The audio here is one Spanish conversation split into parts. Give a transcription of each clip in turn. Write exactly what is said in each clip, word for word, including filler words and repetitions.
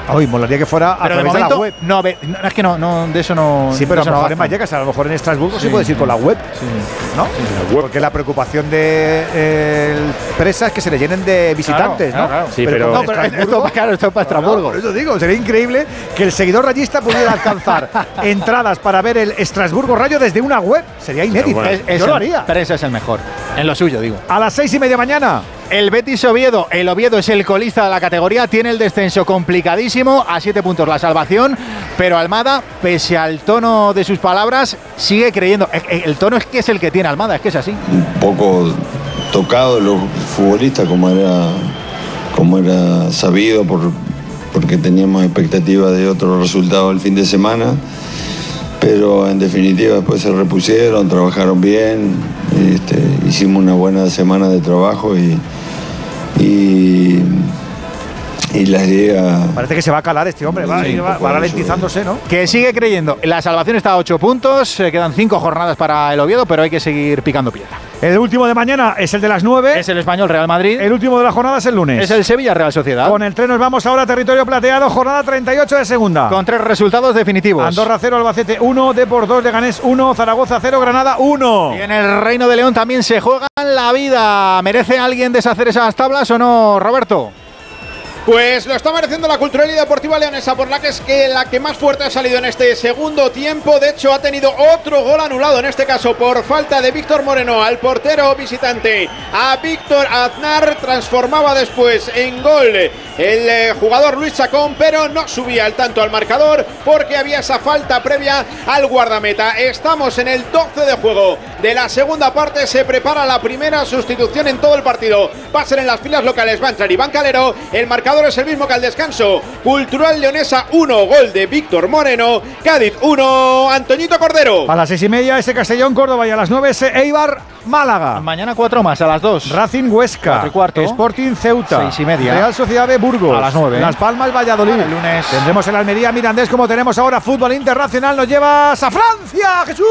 Hoy molaría que fuera a pero través de, momento, de la web. No, a ver, no, es que no, no, de eso no. Sí, pero a lo no mejor en avanzan. Vallecas, a lo mejor en Estrasburgo sí, Sí. puedes ir con la web, Sí. ¿no? Sí, la web. Porque la preocupación de eh, empresas es que se le llenen de visitantes, claro, ¿no? claro, sí, pero- como No, en pero Estrasburgo- esto, claro, esto es para No, no, Estrasburgo. por eso digo, sería increíble que el seguidor rayista pudiera alcanzar entradas para ver el Estrasburgo Rayo desde una web. Sería inédito. bueno. Es- es Yo el- lo haría. Pero ese es el mejor. En lo suyo, digo. A las seis y media mañana. El Betis Oviedo. El Oviedo es el colista de la categoría. Tiene el descenso complicadísimo. A siete puntos la salvación. Pero Almada, pese al tono de sus palabras, sigue creyendo. El, el tono es que es el que tiene Almada. Es que es así. Un poco tocado los futbolistas, como era, como era sabido, por, porque teníamos expectativas de otro resultado el fin de semana. Pero en definitiva después se repusieron, trabajaron bien, este, hicimos una buena semana de trabajo y, y, y la idea... Parece que se va a calar este hombre, va, Sí, va, un poco va de ralentizándose, ¿no? Que sigue creyendo. La salvación está a ocho puntos. eh, Quedan cinco jornadas para el Oviedo, pero hay que seguir picando piedra. El último de mañana es el de las nueve. Es el Español Real Madrid. El último de la jornada es el lunes. Es el Sevilla Real Sociedad. Con el tren nos vamos ahora a territorio plateado, jornada treinta y ocho de segunda. Con tres resultados definitivos. Andorra cero, Albacete uno, Depor dos, Leganés uno, Zaragoza cero, Granada uno. Y en el Reino de León también se juegan la vida. ¿Merece alguien deshacer esas tablas o no, Roberto? Pues lo está mereciendo la Cultural y Deportiva Leonesa, por la que es que la que más fuerte ha salido en este segundo tiempo. De hecho, ha tenido otro gol anulado, en este caso por falta de Víctor Moreno al portero visitante. A Víctor Aznar transformaba después en gol el eh, jugador Luis Chacón, pero no subía el tanto al marcador porque había esa falta previa al guardameta. Estamos en el doce de juego de la segunda parte. Se prepara la primera sustitución en todo el partido. Va a ser en las filas locales. Va a entrar Iván Calero. El marcador es el mismo que al descanso. Cultural Leonesa uno, gol de Víctor Moreno. Cádiz uno, Antoñito Cordero. A las seis y media ese Castellón Córdoba y a las nueve ese Eibar Málaga. Mañana cuatro más, a las dos. Racing Huesca. Cuatro y cuarto. Sporting Ceuta. Seis y media. Real Sociedad de Burgos. A las nueve. Las Palmas Valladolid. El lunes. Tendremos el Almería Mirandés, como tenemos ahora fútbol internacional. Nos llevas a Francia, Jesús.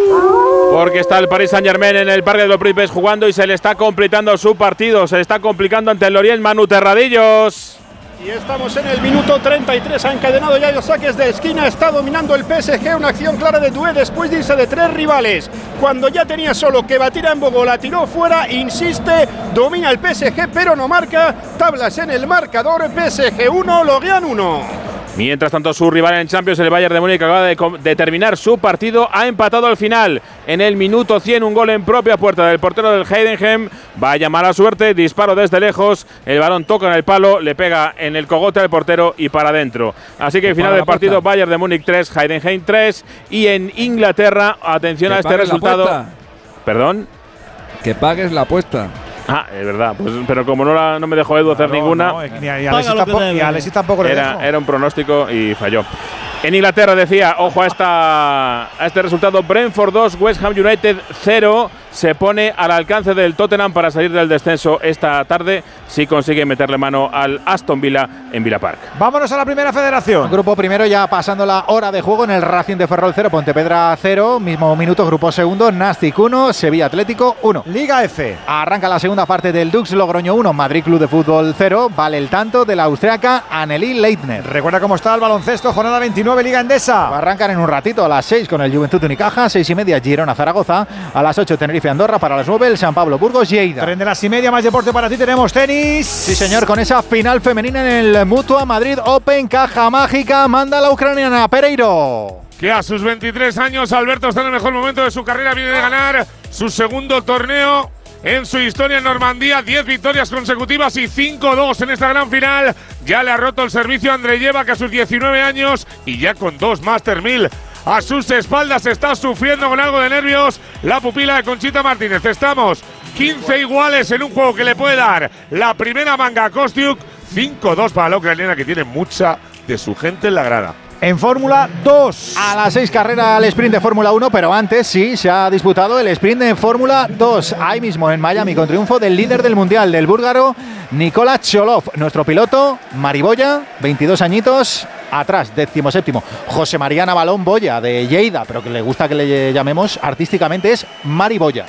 Porque está el Paris Saint-Germain en el Parque de los Príncipes jugando y se le está complicando su partido. Se le está complicando ante el Lorient. Manu Terradillos. Y estamos en el minuto treinta y tres, ha encadenado ya los saques de esquina, está dominando el P S G, una acción clara de Doué después de irse de tres rivales. Cuando ya tenía solo que batir a Mbogo, la tiró fuera, insiste, domina el P S G pero no marca, tablas en el marcador, P S G uno, Lorient uno. Mientras tanto, su rival en Champions, el Bayern de Múnich, acaba de, de terminar su partido, ha empatado al final. En el minuto cien, un gol en propia puerta del portero del Heidenheim. Vaya mala suerte, disparo desde lejos, el balón toca en el palo, le pega en el cogote al portero y para adentro. Así que final del partido, Bayern de Múnich tres, Heidenheim tres. Y en Inglaterra, atención a este resultado. ¿Perdón? Que pagues la apuesta. Ah, es verdad, pues, pero como no, la, no me dejó Edu hacer No, ninguna, no, ni a- y a Alexis tampoco, y a Alexis tampoco le era, dejo. era un pronóstico y falló. En Inglaterra decía, ojo a, esta, a este resultado, Brentford dos, West Ham United cero. Se pone al alcance del Tottenham para salir del descenso esta tarde si consigue meterle mano al Aston Villa en Villa Park. Vámonos a la primera federación. Grupo primero ya pasando la hora de juego en el Racing de Ferrol cero, Pontevedra cero, mismo minuto, grupo segundo, Nastic uno, Sevilla Atlético uno. Liga F. Arranca la segunda parte del Dux Logroño uno, Madrid Club de Fútbol cero, vale el tanto de la austriaca Anneli Leitner. Recuerda cómo está el baloncesto, jornada veintinueve, Liga Endesa. Arrancan en un ratito a las seis con el Juventud Unicaja, seis y media Girona Zaragoza, a las ocho Tenerife Andorra, para las nueve el San Pablo Burgos Lleida. Tren de las y media, más deporte para ti, tenemos tenis. Sí señor, con esa final femenina en el Mutua Madrid Open, caja mágica, manda la ucraniana Pereiro. Que a sus veintitrés años Alberto está en el mejor momento de su carrera, viene de ganar su segundo torneo en su historia en Normandía, diez victorias consecutivas y cinco dos en esta gran final. Ya le ha roto el servicio a Andreyeva, que a sus diecinueve años y ya con dos Master mil a sus espaldas está sufriendo con algo de nervios la pupila de Conchita Martínez. Estamos quince iguales en un juego que le puede dar la primera manga a Kostiuk. cinco dos para la ucraniana, que tiene mucha de su gente en la grada. En Fórmula dos. A las seis carrera el sprint de Fórmula uno, pero antes sí se ha disputado el sprint de Fórmula dos. Ahí mismo en Miami, con triunfo del líder del mundial, del búlgaro Nikola Cholov. Nuestro piloto, Mariboya, veintidós añitos, atrás, decimoséptimo. José María Navalón Boya, de Lleida, pero que le gusta que le llamemos artísticamente, es Mariboya.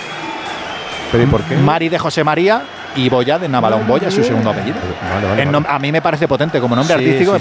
¿Pero y por qué? Mari de José María y Boya de Navalón Boya, su segundo apellido. Vale, vale, El nom- a mí me parece potente como nombre Sí, artístico, sí, me